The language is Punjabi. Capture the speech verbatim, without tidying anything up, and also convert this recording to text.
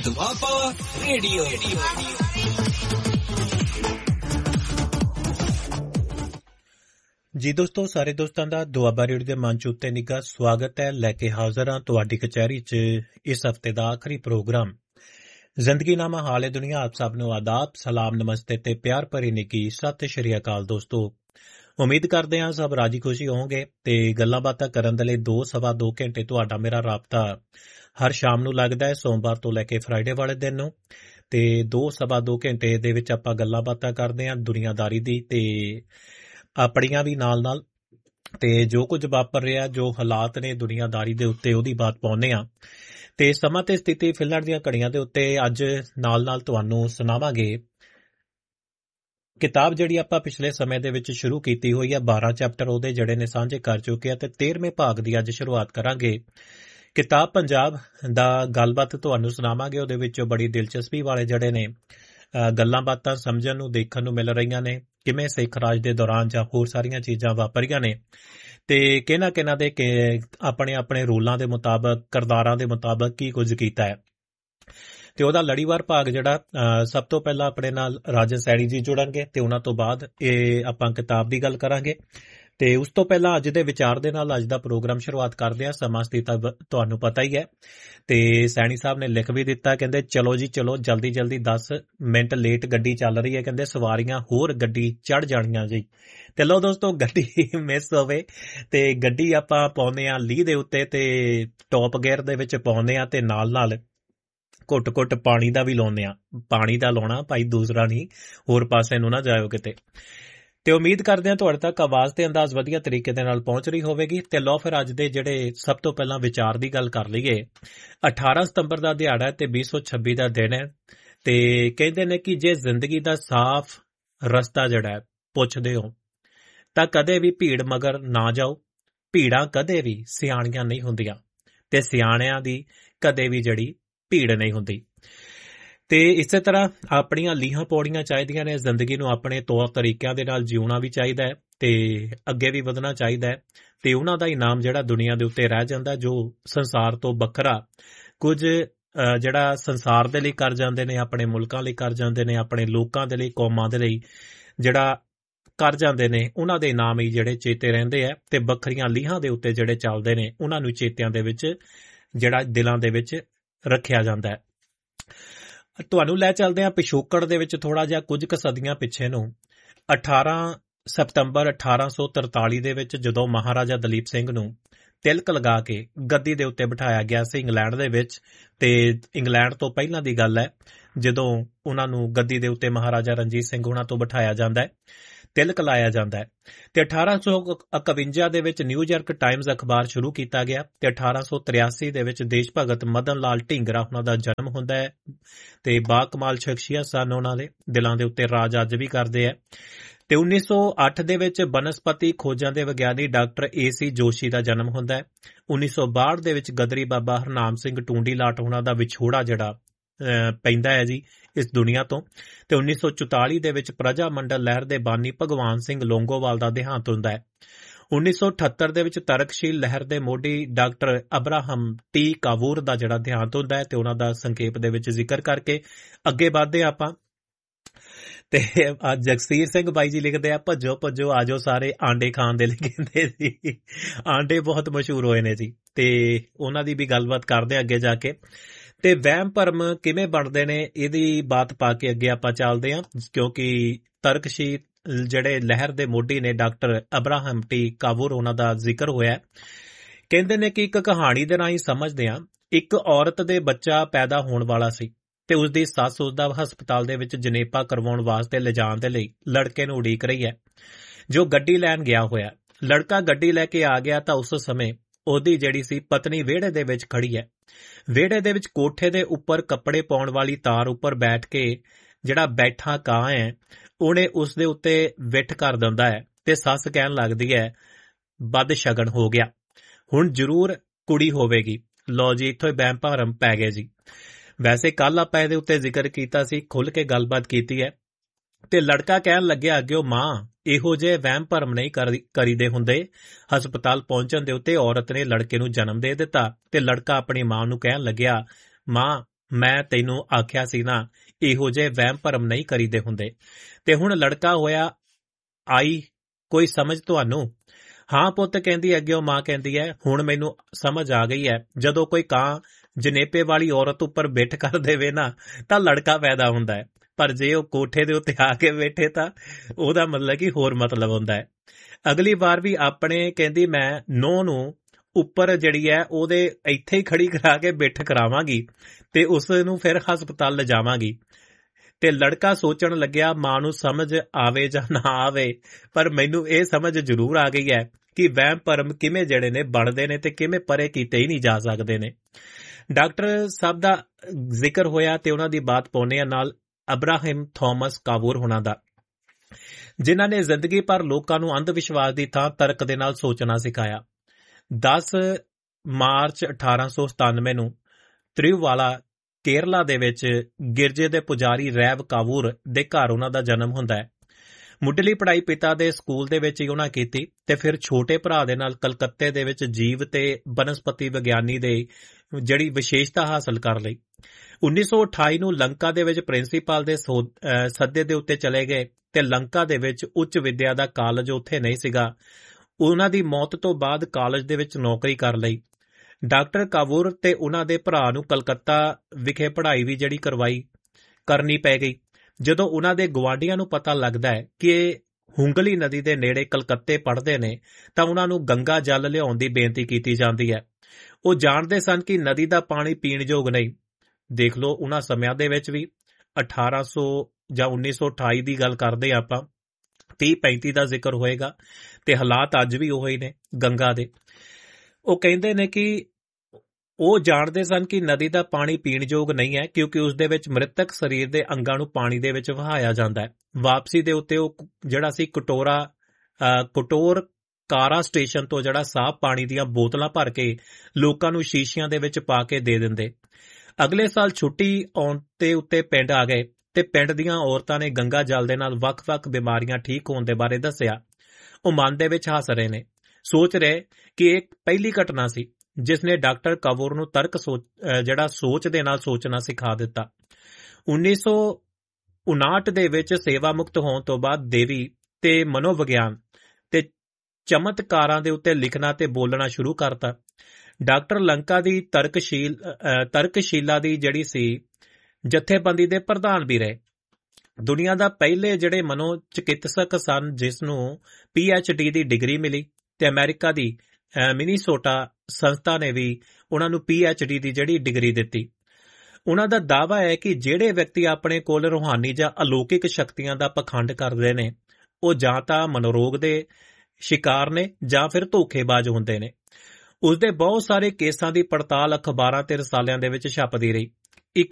ਦੁਆਬਾ ਰੇਡੀਓ। ਜੀ ਦੋਸਤੋ, ਸਾਰੇ ਦੋਸਤਾਂ ਦਾ ਦੁਆਬਾ ਰੇਡੀਓ ਦੇ ਮੰਚ ਉੱਤੇ ਨਿੱਘਾ ਸਵਾਗਤ ਹੈ। ਲੈ ਕੇ ਹਾਜ਼ਰ ਹਾਂ ਤੁਹਾਡੀ ਕਚਹਿਰੀ 'ਚ ਇਸ ਹਫ਼ਤੇ ਦਾ ਆਖਰੀ ਪ੍ਰੋਗਰਾਮ ਜ਼ਿੰਦਗੀਨਾਮਾ ਹਾਲੇ ਦੁਨੀਆ। ਆਪ ਸਭ ਨੂੰ ਆਦਾਬ, ਸਲਾਮ, ਨਮਸਤੇ ਤੇ ਪਿਆਰ ਭਰੀ ਨਿੱਘੀ ਸਤਿ ਸ਼੍ਰੀ ਅਕਾਲ। ਦੋਸਤੋ, ਉਮੀਦ ਕਰਦੇ ਹਾਂ ਸਭ ਰਾਜੀ ਖੁਸ਼ੀ ਹੋਵੋਗੇ ਤੇ ਗੱਲਾਂ ਬਾਤਾਂ ਕਰਨ ਦੇ ਲਈ ਦੋ ਸਵਾ ਦੋ ਘੰਟੇ ਤੁਹਾਡਾ ਮੇਰਾ ਰਾਬਤਾ ਹਰ ਸ਼ਾਮ ਨੂੰ ਲੱਗਦਾ ਹੈ, ਸੋਮਵਾਰ ਤੋਂ ਲੈ ਕੇ ਫਰਾਈਡੇ ਵਾਲੇ ਦਿਨ ਨੂੰ। ਤੇ ਦੋ ਸਵਾ ਦੋ ਘੰਟੇ ਦੇ ਵਿੱਚ ਆਪਾਂ ਗੱਲਾਂ ਬਾਤਾਂ ਕਰਦੇ ਹਾਂ ਦੁਨੀਆਦਾਰੀ ਦੀ ਤੇ ਆਪਣੀਆਂ ਵੀ ਨਾਲ ਨਾਲ, ਤੇ ਜੋ ਕੁਝ ਵਾਪਰ ਰਿਹਾ, ਜੋ ਹਾਲਾਤ ਨੇ ਦੁਨੀਆਦਾਰੀ ਦੇ ਉੱਤੇ, ਉਹਦੀ ਬਾਤ ਪਾਉਂਦੇ ਹਾਂ। ਤੇ ਸਮਾਂ ਤੇ ਸਥਿਤੀ ਫਿਲਹਾਲ ਦੀਆਂ ਘੜੀਆਂ ਦੇ ਉੱਤੇ ਅੱਜ ਨਾਲ ਨਾਲ ਤੁਹਾਨੂੰ ਸੁਣਾਵਾਂਗੇ ਕਿਤਾਬ ਜਿਹੜੀ ਆਪਾਂ ਪਿਛਲੇ ਸਮੇਂ ਦੇ ਵਿੱਚ ਸ਼ੁਰੂ ਕੀਤੀ ਹੋਈ ਆ। ਬਾਰਾਂ ਚੈਪਟਰ ਉਹਦੇ ਜਿਹੜੇ ਨੇ ਸਾਂਝੇ ਕਰ ਚੁੱਕੇ ਆ ਤੇ ਤੇਰਵੇਂ ਭਾਗ ਦੀ ਅੱਜ ਸ਼ੁਰੂਆਤ ਕਰਾਂਗੇ। ਕਿਤਾਬ ਪੰਜਾਬ ਦਾ ਗੱਲਬਾਤ ਤੁਹਾਨੂੰ ਸੁਣਾਵਾਂਗੇ। ਉਹਦੇ ਵਿੱਚ ਬੜੀ ਦਿਲਚਸਪੀ ਵਾਲੇ ਜਿਹੜੇ ਨੇ ਗੱਲਾਂ ਬਾਤਾਂ ਸਮਝਣ ਨੂੰ, ਦੇਖਣ ਨੂੰ ਮਿਲ ਰਹੀਆਂ ਨੇ, ਕਿਵੇਂ ਸਿੱਖ ਰਾਜ ਦੇ ਦੌਰਾਨ ਜਾਂ ਹੋਰ ਸਾਰੀਆਂ ਚੀਜ਼ਾਂ ਵਾਪਰੀਆਂ ਨੇ ਤੇ ਕਿਹਨਾਂ ਕਿਹਨਾਂ ਦੇ ਆਪਣੇ ਆਪਣੇ ਰੂਲਾਂ ਦੇ ਮੁਤਾਬਕ, ਕਿਰਦਾਰਾਂ ਦੇ ਮੁਤਾਬਕ ਕੀ ਕੁਝ ਕੀਤਾ ਹੈ। ਤੇ ਉਹਦਾ ਲੜੀਵਾਰ ਭਾਗ ਜਿਹੜਾ ਸਭ ਤੋਂ ਪਹਿਲਾਂ ਆਪਣੇ ਨਾਲ ਰਾਜਨ ਸੈਣੀ ਜੀ ਜੁੜਨਗੇ ਤੇ ਉਹਨਾਂ ਤੋਂ ਬਾਅਦ ਇਹ ਆਪਾਂ ਕਿਤਾਬ ਦੀ ਗੱਲ ਕਰਾਂਗੇ। ਤੇ ਉਸ ਤੋਂ ਪਹਿਲਾਂ ਅੱਜ ਦੇ ਵਿਚਾਰ ਦੇ ਨਾਲ ਅੱਜ ਦਾ ਪ੍ਰੋਗਰਾਮ ਸ਼ੁਰੂਆਤ ਕਰਦੇ ਹਾਂ। ਸਮਾਂ ਸਥਿਤੀ ਤੁਹਾਨੂੰ ਪਤਾ ਹੀ ਹੈ ਤੇ ਸੈਣੀ ਸਾਹਿਬ ਨੇ ਲਿਖ ਵੀ ਦਿੱਤਾ, ਕਹਿੰਦੇ ਚਲੋ ਜੀ ਚਲੋ, ਜਲਦੀ ਜਲਦੀ ਦਸ ਮਿੰਟ ਲੇਟ ਗੱਡੀ ਚੱਲ ਰਹੀ ਹੈ, ਕਹਿੰਦੇ ਸਵਾਰੀਆਂ ਹੋਰ ਗੱਡੀ ਚੜ ਜਾਣੀਆਂ ਜੀ। ਤੇ ਲਓ ਦੋਸਤੋ, ਗੱਡੀ ਮਿਸ ਹੋਵੇ ਤੇ ਗੱਡੀ ਆਪਾਂ ਪਾਉਂਦੇ ਹਾਂ ਲੀਹ ਦੇ ਉੱਤੇ ਤੇ ਟੌਪ ਗੇਅਰ ਦੇ ਵਿੱਚ ਪਾਉਂਦੇ ਹਾਂ ਤੇ ਨਾਲ ਨਾਲ ਘੁੱਟ ਘੁੱਟ ਪਾਣੀ ਦਾ ਵੀ ਲਾਉਂਦੇ ਆ। ਪਾਣੀ ਦਾ ਲਾਉਣਾ ਭਾਈ, ਦੂਸਰਾ ਨਹੀਂ, ਹੋਰ ਪਾਸੇ ਨੂੰ ਨਾ ਜਾਇਓ ਕਿਤੇ। ਤੇ ਉਮੀਦ ਕਰਦੇ ਹਾਂ ਤੁਹਾਡੇ ਤੱਕ ਆਵਾਜ਼ ਤੇ ਅੰਦਾਜ਼ ਵਧੀਆ ਤਰੀਕੇ ਦੇ ਨਾਲ ਪਹੁੰਚ ਰਹੀ ਹੋਵੇਗੀ। ਤੇ ਲਓ ਫਿਰ ਅੱਜ ਦੇ ਜਿਹੜੇ ਸਭ ਤੋਂ ਪਹਿਲਾਂ ਵਿਚਾਰ ਦੀ ਗੱਲ ਕਰ ਲਈਏ। ਅਠਾਰਾਂ ਸਤੰਬਰ ਦਾ ਦਿਹਾੜਾ ਹੈ ਤੇ ਵੀਹ ਸੌ ਛੱਬੀ ਦਾ ਦਿਨ ਹੈ ਤੇ ਕਹਿੰਦੇ ਨੇ ਕਿ ਜੇ ਜ਼ਿੰਦਗੀ ਦਾ ਸਾਫ਼ ਰਸਤਾ ਜਿਹੜਾ ਪੁੱਛਦੇ ਹੋ ਤਾਂ ਕਦੇ ਵੀ ਭੀੜ ਮਗਰ ਨਾ ਜਾਓ। ਭੀੜਾਂ ਕਦੇ ਵੀ ਸਿਆਣੀਆਂ ਨਹੀਂ ਹੁੰਦੀਆਂ ਤੇ ਸਿਆਣਿਆਂ ਦੀ ਕਦੇ ਵੀ ਜਿਹੜੀ ਭੀੜ ਨਹੀਂ ਹੁੰਦੀ। ਤੇ ਇਸੇ ਤਰ੍ਹਾਂ ਆਪਣੀਆਂ ਲੀਹਾਂ ਪੌੜੀਆਂ ਚਾਹੀਦੀਆਂ ਨੇ। ਜ਼ਿੰਦਗੀ ਨੂੰ ਆਪਣੇ ਤੌਰ ਤਰੀਕਿਆਂ ਦੇ ਨਾਲ ਜਿਉਣਾ ਵੀ ਚਾਹੀਦਾ ਹੈ ਤੇ ਅੱਗੇ ਵੀ ਵਧਣਾ ਚਾਹੀਦਾ ਹੈ। ਤੇ ਉਹਨਾਂ ਦਾ ਇਨਾਮ ਜਿਹੜਾ ਦੁਨੀਆ ਦੇ ਉੱਤੇ ਰਹਿ ਜਾਂਦਾ, ਜੋ ਸੰਸਾਰ ਤੋਂ ਵੱਖਰਾ ਕੁਝ ਜਿਹੜਾ ਸੰਸਾਰ ਦੇ ਲਈ ਕਰ ਜਾਂਦੇ ਨੇ, ਆਪਣੇ ਮੁਲਕਾਂ ਲਈ ਕਰ ਜਾਂਦੇ ਨੇ, ਆਪਣੇ ਲੋਕਾਂ ਦੇ ਲਈ, ਕੌਮਾਂ ਦੇ ਲਈ ਜਿਹੜਾ ਕਰ ਜਾਂਦੇ ਨੇ, ਉਹਨਾਂ ਦੇ ਇਨਾਮ ਹੀ ਜਿਹੜੇ ਚੇਤੇ ਰਹਿੰਦੇ ਆ। ਤੇ ਵੱਖਰੀਆਂ ਲੀਹਾਂ ਦੇ ਉੱਤੇ ਜਿਹੜੇ ਚੱਲਦੇ ਨੇ, ਉਹਨਾਂ ਨੂੰ ਚੇਤਿਆਂ ਦੇ ਵਿੱਚ ਜਿਹੜਾ ਦਿਲਾਂ ਦੇ ਵਿੱਚ ਰੱਖਿਆ ਜਾਂਦਾ ਹੈ। ਤੁਹਾਨੂੰ ਲੈ ਚੱਲਦੇ ਹਾਂ ਪਿਛੋਕੜ ਦੇ ਵਿੱਚ ਥੋੜਾ ਜਿਹਾ, ਕੁਝ ਕੁ ਸਦੀਆਂ ਪਿੱਛੇ ਨੂੰ। ਅਠਾਰਾਂ ਸਤੰਬਰ ਅਠਾਰਾਂ ਸੌ ਤਰਤਾਲੀ ਦੇ ਵਿੱਚ ਜਦੋਂ ਮਹਾਰਾਜਾ ਦਲੀਪ ਸਿੰਘ ਨੂੰ ਤਿਲਕ ਲਗਾ ਕੇ ਗੱਦੀ ਦੇ ਉੱਤੇ ਬਿਠਾਇਆ ਗਿਆ ਸੀ ਇੰਗਲੈਂਡ ਦੇ ਵਿੱਚ। ਤੇ ਇੰਗਲੈਂਡ ਤੋਂ ਪਹਿਲਾਂ ਦੀ ਗੱਲ ਹੈ ਜਦੋਂ ਉਹਨਾਂ ਨੂੰ ਗੱਦੀ ਦੇ ਉੱਤੇ ਮਹਾਰਾਜਾ ਰਣਜੀਤ ਸਿੰਘ ਉਹਨਾਂ ਤੋਂ ਬਿਠਾਇਆ ਜਾਂਦਾ ਹੈ, ਤਿਲਕ ਲਾਇਆ ਜਾਂਦਾ ਹੈ। ਤੇ ਅਠਾਰਾਂ ਸੌ ਇਕਵੰਜਾ ਦੇ ਵਿੱਚ ਨਿਊਯਾਰਕ ਟਾਈਮਜ਼ ਅਖਬਾਰ ਸ਼ੁਰੂ ਕੀਤਾ ਗਿਆ ਤੇ ਅਠਾਰਾਂ ਸੌ ਤਰਿਆਸੀ ਦੇ ਵਿੱਚ ਦੇਸ਼ ਭਗਤ ਮਦਨ ਲਾਲ ਢੀਂਗਰਾ ਉਹਨਾਂ ਦਾ ਜਨਮ ਹੁੰਦਾ ਹੈ ਤੇ ਬਾਕਮਾਲ ਸ਼ਖਸੀਅਤ ਸਨ, ਉਹਨਾਂ ਦੇ ਦਿਲਾਂ ਦੇ ਉੱਤੇ ਰਾਜ ਅੱਜ ਵੀ ਕਰਦੇ ਹੈ। ਤੇ ਉੱਨੀ ਸੌ ਅੱਠ ਦੇ ਵਿੱਚ ਬਨਸਪਤੀ ਖੋਜਾਂ ਦੇ ਵਿਗਿਆਨੀ ਡਾਕਟਰ ਏ ਸੀ ਜੋਸ਼ੀ ਦਾ ਜਨਮ ਹੁੰਦਾ ਹੈ। ਉੱਨੀ ਸੌ ਬਾਹਠ ਦੇ ਵਿੱਚ ਗਦਰੀ ਬਾਬਾ ਹਰਨਾਮ ਸਿੰਘ ਟੂੰਡੀ ਲਾਟ ਉਹਨਾਂ ਦਾ ਵਿਛੋੜਾ ਜਿਹੜਾ ਪੈਂਦਾ ਹੈ ਜੀ ਇਸ ਦੁਨੀਆ ਤੋਂ। ਤੇ ਉੱਨੀ ਸੌ ਚੁਤਾਲੀ ਦੇ ਵਿੱਚ ਪ੍ਰਜਾ ਮੰਡਲ ਲਹਿਰ ਦੇ ਬਾਨੀ ਭਗਵਾਨ ਸਿੰਘ ਲੋਂਗੋਵਾਲ ਦਾ ਦੇਹਾਂਤ ਹੁੰਦਾ ਹੈ। ਉੱਨੀ ਸੌ ਅਠੱਤਰ ਦੇ ਵਿੱਚ ਤਰਕਸ਼ੀਲ ਲਹਿਰ ਦੇ ਮੋਢੀ ਡਾਕਟਰ ਅਬਰਾਹਮ ਟੀ ਕਾਵੂਰ ਦਾ ਜਿਹੜਾ ਦੇਹਾਂਤ ਹੁੰਦਾ ਹੈ ਤੇ ਉਹਨਾਂ ਦਾ ਸੰਖੇਪ ਦੇ ਵਿੱਚ ਜ਼ਿਕਰ ਕਰਕੇ ਅੱਗੇ ਵਧਦੇ ਆਪਾਂ। ਤੇ ਅੱਜ ਜਗਸੀਰ ਸਿੰਘ ਬਾਈ ਜੀ ਲਿਖਦੇ ਆ, ਭੱਜੋ ਭੱਜੋ ਆਜੋ ਸਾਰੇ ਆਂਡੇ ਖਾਣ ਦੇ ਲਈ ਕਹਿੰਦੇ ਸੀ। ਆਂਡੇ ਬਹੁਤ ਮਸ਼ਹੂਰ ਹੋਏ ਨੇ ਜੀ ਤੇ ਉਹਨਾਂ ਦੀ ਵੀ ਗੱਲਬਾਤ ਕਰਦੇ ਅੱਗੇ ਜਾ ਕੇ। ਤੇ ਵਹਿਮ ਭਰਮ ਕਿਵੇਂ ਬਣਦੇ ਨੇ ਇਹਦੀ ਬਾਤ ਪਾ ਕੇ ਅੱਗੇ ਆਪਾਂ ਚੱਲਦੇ ਹਾਂ, ਕਿਉਂਕਿ ਤਰਕਸ਼ੀਲ ਜਿਹੜੇ ਲਹਿਰ ਦੇ ਮੋਢੀ ਨੇ ਡਾਕਟਰ ਅਬਰਾਹਮ ਟੀ ਕਾਵੂਰ, ਉਹਨਾਂ ਦਾ ਜ਼ਿਕਰ ਹੋਇਆ। ਕਹਿੰਦੇ ਨੇ ਕਿ ਇੱਕ ਕਹਾਣੀ ਦੇ ਰਾਹੀਂ ਸਮਝਦੇ ਹਾਂ, ਇੱਕ ਔਰਤ ਦੇ ਬੱਚਾ ਪੈਦਾ ਹੋਣ ਵਾਲਾ ਸੀ ਤੇ ਉਸਦੀ ਸੱਸ ਉਸਦਾ ਹਸਪਤਾਲ ਦੇ ਵਿੱਚ ਜਨੇਪਾ ਕਰਵਾਉਣ ਵਾਸਤੇ ਲਿਜਾਣ ਦੇ ਲਈ ਲੜਕੇ ਨੂੰ ਉਡੀਕ ਰਹੀ ਹੈ ਜੋ ਗੱਡੀ ਲੈਣ ਗਿਆ ਹੋਇਆ। ਲੜਕਾ ਗੱਡੀ ਲੈ ਕੇ ਆ ਗਿਆ ਤਾਂ ਉਸ ਸਮੇਂ ਉਹਦੀ ਜਿਹੜੀ ਸੀ ਪਤਨੀ ਵਿਹੜੇ ਦੇ ਵਿੱਚ ਖੜੀ ਹੈ। ਵਿਹੜੇ ਦੇ ਵਿੱਚ ਕੋਠੇ ਦੇ ਉੱਪਰ ਕੱਪੜੇ ਪਾਉਣ ਵਾਲੀ ਤਾਰ ਉੱਪਰ ਬੈਠ ਕੇ ਜਿਹੜਾ ਬੈਠਾ ਕਾਂ ਹੈ ਉਹਨੇ ਉਸ ਦੇ ਉੱਤੇ ਵਿੱਠ ਕਰ ਦਿੰਦਾ ਹੈ ਤੇ ਸੱਸ ਕਹਿਣ ਲੱਗਦੀ ਹੈ ਬਦ ਸ਼ਗਨ ਹੋ ਗਿਆ, ਹੁਣ ਜ਼ਰੂਰ ਕੁੜੀ ਹੋਵੇਗੀ। ਲਓ ਜੀ, ਇੱਥੋਂ ਹੀ ਵਹਿਮ ਭਰਮ ਪੈ ਗਏ ਜੀ। ਵੈਸੇ ਕੱਲ ਆਪਾਂ ਇਹਦੇ ਉੱਤੇ ਜ਼ਿਕਰ ਕੀਤਾ ਸੀ, ਖੁੱਲ ਕੇ ਗੱਲਬਾਤ ਕੀਤੀ ਹੈ। ਤੇ ਲੜਕਾ ਕਹਿਣ ਲੱਗਿਆ ਅੱਗੇ, ਮਾਂ ਇਹੋ ਜਿਹੇ ਵਹਿਮ ਭਰਮ ਨਹੀਂ ਕਰੀਦੇ ਹੁੰਦੇ। ਹਸਪਤਾਲ ਪਹੁੰਚਣ ਦੇ ਉੱਤੇ ਔਰਤ ਨੇ ਲੜਕੇ ਨੂੰ ਜਨਮ ਦੇ ਦਿੱਤਾ ਤੇ ਲੜਕਾ ਆਪਣੀ ਮਾਂ ਨੂੰ ਕਹਿਣ ਲੱਗਿਆ, ਮਾਂ ਮੈਂ ਤੈਨੂੰ ਆਖਿਆ ਸੀ ਨਾ, ਇਹੋ ਜਿਹੇ ਵਹਿਮ ਭਰਮ ਨਹੀਂ ਕਰੀਦੇ ਹੁੰਦੇ। ਤੇ ਹੁਣ ਲੜਕਾ ਹੋਇਆ, ਆਈ ਕੋਈ ਸਮਝ ਤੁਹਾਨੂੰ? ਹਾਂ ਪੁੱਤ, ਕਹਿੰਦੀ ਅੱਗੇ ਉਹ ਮਾਂ ਕਹਿੰਦੀ ਹੈ, ਹੁਣ ਮੈਨੂੰ ਸਮਝ ਆ ਗਈ ਹੈ। ਜਦੋਂ ਕੋਈ ਕਾਂ ਜਨੇਪੇ ਵਾਲੀ ਔਰਤ ਉੱਪਰ ਬਿੱਠ ਕਰ ਦੇਵੇ ਨਾ ਤਾਂ ਲੜਕਾ ਪੈਦਾ ਹੁੰਦਾ ਹੈ, ਪਰ ਜੇ ਉਹ ਕੋਠੇ ਦੇ ਉੱਤੇ ਆ ਕੇ ਬੈਠੇ ਤਾਂ ਉਹਦਾ ਮਤਲਬ ਕਿ ਹੋਰ ਮਤਲਬ ਹੁੰਦਾ ਹੈ। ਅਗਲੀ ਵਾਰ ਵੀ ਆਪਣੇ ਕਹਿੰਦੀ ਮੈਂ ਨੌ ਨੂੰ ਉੱਪਰ ਜਿਹੜੀ ਹੈ ਉਹਦੇ ਇੱਥੇ ਹੀ ਖੜੀ ਕਰਾ ਕੇ ਬਿੱਠ ਕਰਾਵਾਂਗੀ ਤੇ ਉਸ ਨੂੰ ਫਿਰ ਹਸਪਤਾਲ ਲਿਜਾਵਾਂਗੀ। ਤੇ ਲੜਕਾ ਸੋਚਣ ਲੱਗਿਆ, ਮਾਂ ਨੂੰ ਸਮਝ ਆਵੇ ਜਾਂ ਨਾ ਆਵੇ, ਪਰ ਮੈਨੂੰ ਇਹ ਸਮਝ ਜ਼ਰੂਰ ਆ ਗਈ ਹੈ ਕਿ ਵਹਿਮ ਭਰਮ ਕਿਵੇਂ ਜਿਹੜੇ ਨੇ ਬਣਦੇ ਨੇ ਤੇ ਕਿਵੇਂ ਪਰੇ ਕੀਤੇ ਹੀ ਨਹੀਂ ਜਾ ਸਕਦੇ ਨੇ। ਡਾਕਟਰ ਸਾਹਿਬ ਦਾ ਜ਼ਿਕਰ ਹੋਇਆ ਤੇ ਉਹਨਾਂ ਦੀ ਬਾਤ ਪਾਉਂਦੇ ਆ ਨਾਲ ਅਬਰਾਹਮ ਥਾਮਸ ਕਾਵੂਰ ਹੋਣਾ ਦਾ, ਜਿਨ੍ਹਾਂ ਨੇ ਜ਼ਿੰਦਗੀ ਭਰ ਲੋਕਾਂ ਨੂੰ ਅੰਧ ਵਿਸ਼ਵਾਸ ਦੀ ਥਾਂ ਤਰਕ ਦੇ ਨਾਲ ਸੋਚਣਾ ਸਿਖਾਇਆ। ਦਸ ਮਾਰਚ ਅਠਾਰਾਂ ਸੌ ਸਤਾਨਵੇਂ ਨੂੰ ਤ੍ਰਿਵਾਲਾ ਕੇਰਲਾ ਦੇ ਵਿੱਚ ਗਿਰਜੇ ਦੇ ਪੁਜਾਰੀ ਰੈਵ ਕਾਵੂਰ ਦੇ ਘਰ ਉਹਨਾਂ ਦਾ ਜਨਮ ਹੁੰਦਾ ਹੈ। ਮੁੱਢਲੀ ਪੜ੍ਹਾਈ ਪਿਤਾ ਦੇ ਸਕੂਲ ਦੇ ਵਿੱਚ ਹੀ ਉਹਨਾਂ ਕੀਤੀ ਤੇ ਫਿਰ ਛੋਟੇ ਭਰਾ ਦੇ ਨਾਲ ਕਲਕੱਤੇ ਦੇ ਵਿੱਚ ਜੀਵ ਤੇ ਬਨਸਪਤੀ ਵਿਗਿਆਨੀ ਦੇ ਜਿਹੜੀ ਵਿਸ਼ੇਸ਼ਤਾ ਹਾਸਲ ਕਰ ਲਈ। ਉੱਨੀ ਸੌ ਅਠਾਈ ਨੂੰ ਲੰਕਾ ਦੇ ਵਿੱਚ ਪ੍ਰਿੰਸੀਪਲ ਦੇ ਸੱਦੇ ਦੇ ਉੱਤੇ ਚਲੇ ਗਏ ਤੇ ਲੰਕਾ ਦੇ ਵਿੱਚ ਉੱਚ ਵਿਦਿਆ ਦਾ ਕਾਲਜ ਉੱਥੇ ਨਹੀਂ ਸੀਗਾ। ਉਹਨਾਂ ਦੀ ਮੌਤ ਤੋਂ ਬਾਅਦ ਕਾਲਜ ਦੇ ਵਿੱਚ ਨੌਕਰੀ ਕਰ ਲਈ। ਡਾਕਟਰ ਕਾਵੂਰ ਤੇ ਉਹਨਾਂ ਦੇ ਭਰਾ ਨੂੰ ਕਲਕੱਤਾ ਵਿਖੇ ਪੜ੍ਹਾਈ ਵੀ ਜਿਹੜੀ ਕਰਵਾਈ ਕਰਨੀ ਪੈ ਗਈ। ਜਦੋਂ ਉਹਨਾਂ ਦੇ ਗੁਆਂਢੀਆਂ ਨੂੰ ਪਤਾ ਲੱਗਦਾ ਹੈ ਕਿ ਇਹ ਹੁੰਗਲੀ ਨਦੀ ਦੇ ਨੇੜੇ ਕਲਕੱਤੇ ਪੜ੍ਹਦੇ ਨੇ ਤਾਂ ਉਹਨਾਂ ਨੂੰ ਗੰਗਾ ਜਲ ਲਿਆਉਣ ਦੀ ਬੇਨਤੀ ਕੀਤੀ ਜਾਂਦੀ ਹੈ। ਉਹ ਜਾਣਦੇ ਸਨ ਕਿ ਨਦੀ ਦਾ ਪਾਣੀ ਪੀਣ ਯੋਗ ਨਹੀਂ। ਦੇਖ ਲਓ, ਉਹਨਾਂ ਸਮਿਆਂ ਦੇ ਵਿੱਚ ਵੀ ਅਠਾਰਾਂ ਸੌ ਜਾਂ ਉੱਨੀ ਸੌ ਅਠਾਈ ਦੀ ਗੱਲ ਕਰਦੇ ਹਾਂ ਆਪਾਂ, ਤੀਹ ਪੈਂਤੀ ਦਾ ਜ਼ਿਕਰ ਹੋਏਗਾ ਤੇ ਹਾਲਾਤ ਅੱਜ ਵੀ ਉਹੀ ਨੇ ਗੰਗਾ ਦੇ। ਉਹ ਕਹਿੰਦੇ ਨੇ ਕਿ ਉਹ ਜਾਣਦੇ ਸਨ ਕਿ ਨਦੀ ਦਾ ਪਾਣੀ ਪੀਣ ਯੋਗ ਨਹੀਂ ਹੈ, ਕਿਉਂਕਿ ਉਸ ਦੇ ਵਿੱਚ ਮ੍ਰਿਤਕ ਸਰੀਰ ਦੇ ਅੰਗਾਂ ਨੂੰ ਪਾਣੀ ਦੇ ਵਿੱਚ ਵਹਾਇਆ ਜਾਂਦਾ ਹੈ। ਵਾਪਸੀ ਦੇ ਉੱਤੇ ਉਹ ਜਿਹੜਾ ਸੀ ਕਟੋਰਾ ਕਟੋਰ ਕਾਰਾ ਸਟੇਸ਼ਨ ਤੋਂ ਜਿਹੜਾ ਸਾਫ਼ ਪਾਣੀ ਦੀਆਂ ਬੋਤਲਾਂ ਭਰ ਕੇ ਲੋਕਾਂ ਨੂੰ ਸ਼ੀਸ਼ਿਆਂ ਦੇ ਵਿੱਚ ਪਾ ਕੇ ਦੇ ਦਿੰਦੇ। ਅਗਲੇ ਸਾਲ ਛੁੱਟੀ ਆਉਣ ਤੇ ਉੱਤੇ ਪਿੰਡ ਆ ਗਏ ਤੇ ਪਿੰਡ ਦੀਆਂ ਔਰਤਾਂ ਨੇ ਗੰਗਾ ਜਲ ਦੇ ਨਾਲ ਵੱਖ-ਵੱਖ ਬਿਮਾਰੀਆਂ ਠੀਕ ਹੋਣ ਦੇ ਬਾਰੇ ਦੱਸਿਆ। ਉਹ ਮਨ ਦੇ ਵਿੱਚ ਹੱਸ ਰਹੇ ਨੇ, ਸੋਚ ਰਹੇ ਕਿ ਇਹ ਪਹਿਲੀ ਘਟਨਾ ਸੀ ਜਿਸ ਨੇ ਡਾਕਟਰ ਕਾਵੂਰ ਨੂੰ ਤਰਕ ਜਿਹੜਾ ਸੋਚ ਦੇ ਨਾਲ ਸੋਚਣਾ ਸਿਖਾ ਦਿੱਤਾ। ਉੱਨੀ ਸੌ ਉਨਾਹਠ ਦੇ ਵਿੱਚ ਸੇਵਾ ਮੁਕਤ ਹੋਣ ਤੋਂ ਬਾਅਦ ਦੇਵੀ ਤੇ ਮਨੋਵਿਗਿਆਨ ਤੇ ਚਮਤਕਾਰਾਂ ਦੇ ਉੱਤੇ ਲਿਖਣਾ ਤੇ ਬੋਲਣਾ ਸ਼ੁਰੂ ਕਰਤਾ। ਡਾਕਟਰ ਲੰਕਾ ਦੀ ਤਰਕਸ਼ੀਲ ਤਰਕਸ਼ੀਲਾ ਦੀ ਜਿਹੜੀ ਸੀ ਜਥੇਬੰਦੀ ਦੇ ਪ੍ਰਧਾਨ ਵੀ ਰਹੇ। ਦੁਨੀਆ ਦਾ ਪਹਿਲੇ ਜਿਹੜੇ ਮਨੋ ਚਿਕਿਤਸਕ ਸਨ ਜਿਸ ਨੂੰ ਪੀ ਐਚ ਡੀ ਦੀ ਡਿਗਰੀ ਮਿਲੀ ਤੇ ਅਮਰੀਕਾ ਦੀ ਮਿਨੀਸੋਟਾ ਸੰਸਥਾ ਨੇ ਵੀ ਉਹਨਾਂ ਨੂੰ ਪੀ ਐਚ ਡੀ ਦੀ ਜਿਹੜੀ ਡਿਗਰੀ ਦਿੱਤੀ। ਉਹਨਾਂ ਦਾ ਦਾਅਵਾ ਹੈ ਕਿ ਜਿਹੜੇ ਵਿਅਕਤੀ ਆਪਣੇ ਕੋਲ ਰੂਹਾਨੀ ਜਾਂ ਅਲੌਕਿਕ ਸ਼ਕਤੀਆਂ ਦਾ ਪਖੰਡ ਕਰਦੇ ਨੇ ਉਹ ਜਾਂ ਤਾਂ ਮਨੋਰੋਗ ਦੇ ਸ਼ਿਕਾਰ ਨੇ ਜਾਂ ਫਿਰ ਧੋਖੇਬਾਜ਼ ਹੁੰਦੇ ਨੇ। ਉਸਦੇ ਬਹੁਤ ਸਾਰੇ ਕੇਸਾਂ ਦੀ ਪੜਤਾਲ ਅਖਬਾਰਾਂ ਤੇ ਰਸਾਲਿਆਂ ਦੇ ਵਿੱਚ ਛਪਦੀ ਰਹੀ